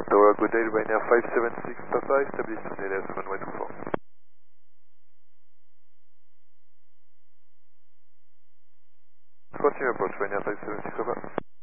Tower, good day, Ryanair 576 Papa, establish on LS runway 24. Continue approach, Ryanair 576 Papa.